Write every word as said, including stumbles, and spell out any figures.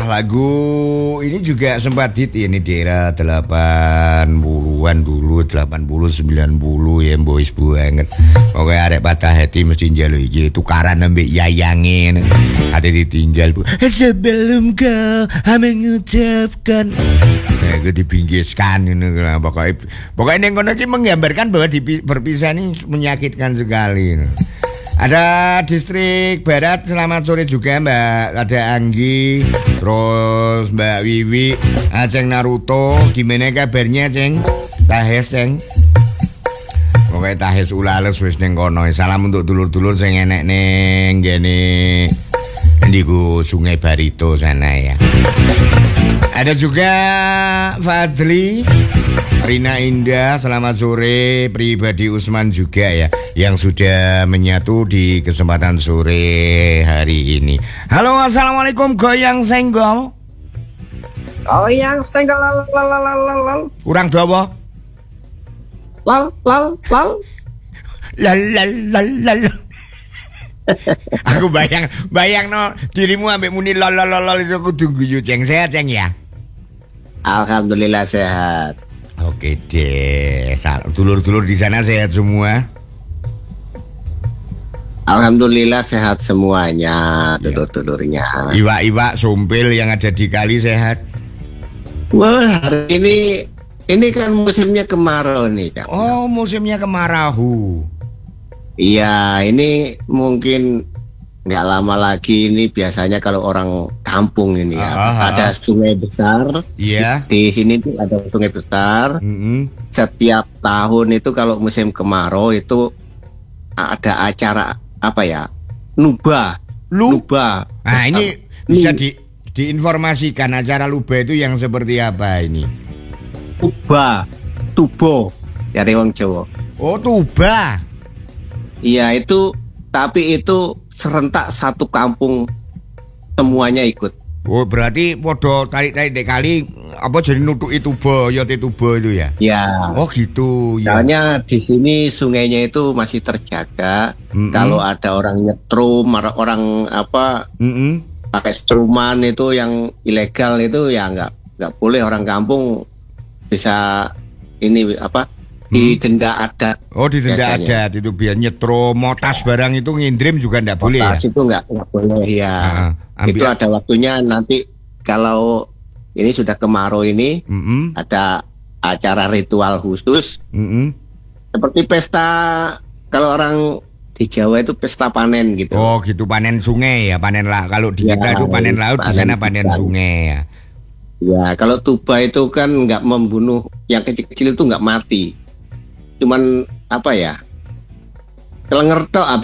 Wah, lagu ini juga sempat hit ini di era delapan puluhan dulu, delapan puluh sembilan puluh ya boys banget. Pokoknya arek patah hati mesti njaluk iki tukaran ambek yayange. Ada ditinggal Bu. Sebelum kau mengucapkan nah, gue dipinggiskan ini pokoknya pokoknya yang kono iki menggambarkan bahwa di perpisahan ini menyakitkan sekali. Ada Distrik Barat, selamat sore juga Mbak. Ada Anggi, terus Mbak Wiwi, Aceng Naruto. Gimana kabarnya Ceng? Tahes Ceng. Pokoknya Tahes ulales wis ning kono. Salam untuk dulur-dulur sing enek ning ngene ndiku Sungai Barito sana ya. Ada juga Fadli, Rina Indah, selamat sore. Pribadi Usman juga ya, yang sudah menyatu di kesempatan sore hari ini. Halo, assalamualaikum goyang senggol. Goyang senggol lal lal lal lal. Kurang dawa. Lal lal lal. Lal lal lal lal. Aku bayang bayang no dirimu ambek muni lol lol lol itu kudu guyu Ceng. Sehat Ceng ya? Alhamdulillah sehat. Oke deh, dulur-dulur di sana sehat semua. Alhamdulillah sehat semuanya, dulur-dulurnya. Iwak-iwak sumpil yang ada di kali sehat. Wah, hari ini ini kan musimnya kemarau nih, Kak. Oh, musimnya kemarau. Iya, ini mungkin nggak lama lagi ini biasanya kalau orang kampung ini ya, ah, ada ah. sungai besar. Iya. Di, di sini tuh ada sungai besar. Mm-hmm. Setiap tahun itu kalau musim kemarau itu ada acara apa ya? Nuba. Lu? Nuba. Nah, ini bisa di diinformasikan acara Luba itu yang seperti apa ini? Tuba. Tubo dari wong Jawa. Oh, tuba. Iya, itu tapi itu serentak satu kampung semuanya ikut. Oh, berarti podo tarik-tarik dek kali apa jadi nutuki tuba, ya tuba itu ya? Ya. Oh, gitu ya. Soalnya di sini sungainya itu masih terjaga. Mm-hmm. Kalau ada orang nyetrum, orang apa mm-hmm. pakai struman itu yang ilegal itu ya nggak nggak boleh, orang kampung bisa ini apa didenda adat. Oh, didenda biasanya. adat itu biar nyetrum, motas barang itu ngindrim juga nggak boleh ya? Motas itu nggak nggak boleh ya. Uh, itu ada waktunya nanti kalau ini sudah kemarau ini mm-hmm. ada acara ritual khusus mm-hmm. seperti pesta, kalau orang di Jawa itu pesta panen gitu. Oh gitu, panen sungai ya, panen lah. Kalau di ya, kita itu panen laut, panen, di sana panen ikan. Sungai ya. Ya, kalau tuba itu kan nggak membunuh, yang kecil-kecil itu nggak mati, cuman apa ya, kelenger tok